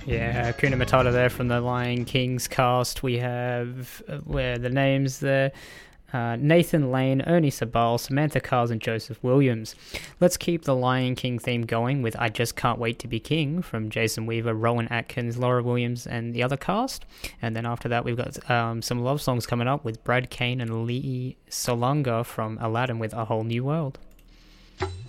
Yeah, Kuna Matata there from the Lion King's cast. We have, where the names there, Nathan Lane, Ernie Sabal, Samantha Cars, and Joseph Williams. Let's keep the Lion King theme going with I Just Can't Wait to Be King from Jason Weaver, Rowan Atkins, Laura Williams, and the other cast. And then after that, we've got some love songs coming up with Brad Kane and Lee Solonga from Aladdin with A Whole New World.